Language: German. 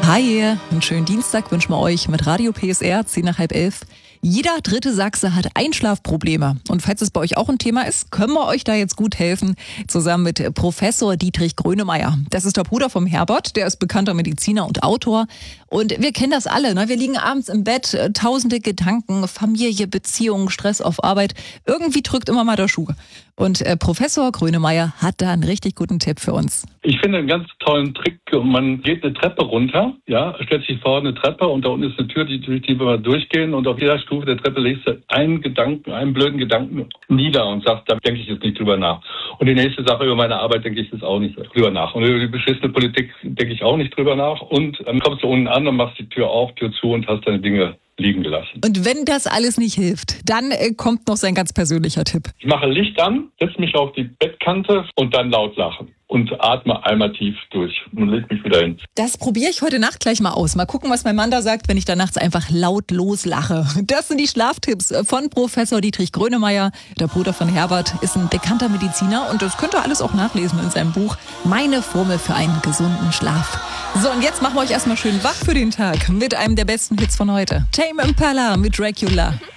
Hi, einen schönen Dienstag wünschen wir euch mit Radio PSR, 10 nach halb 11. Jeder dritte Sachse hat Einschlafprobleme. Und falls es bei euch auch ein Thema ist, können wir euch da jetzt gut helfen. Zusammen mit Professor Dietrich Grönemeyer. Das ist der Bruder vom Herbert, der ist bekannter Mediziner und Autor. Und wir kennen das alle, ne? Wir liegen abends im Bett, tausende Gedanken, Familie, Beziehungen, Stress auf Arbeit. Irgendwie drückt immer mal der Schuh. Und Professor Grönemeyer hat da einen richtig guten Tipp für uns. Ich finde einen ganz tollen Trick. Man geht eine Treppe runter, ja, stellt sich vor eine Treppe und da unten ist eine Tür, durch die wir durchgehen und auf jeder Stufe der Treppe legst du einen blöden Gedanken nieder und sagst, da denke ich jetzt nicht drüber nach. Und die nächste Sache über meine Arbeit denke ich jetzt auch nicht drüber nach. Und über die beschissene Politik denke ich auch nicht drüber nach. Und dann kommst du unten an und machst die Tür auf, Tür zu und hast deine Dinge liegen gelassen. Und wenn das alles nicht hilft, dann kommt noch sein ganz persönlicher Tipp. Ich mache Licht an, setze mich auf die Bettkante und dann laut lachen. Und atme einmal tief durch und leg mich wieder hin. Das probiere ich heute Nacht gleich mal aus. Mal gucken, was mein Mann da sagt, wenn ich da nachts einfach laut loslache. Das sind die Schlaftipps von Professor Dietrich Grönemeyer. Der Bruder von Herbert ist ein bekannter Mediziner und das könnt ihr alles auch nachlesen in seinem Buch Meine Formel für einen gesunden Schlaf. So, und jetzt machen wir euch erstmal schön wach für den Tag mit einem der besten Hits von heute. Tame Impala mit Dracula.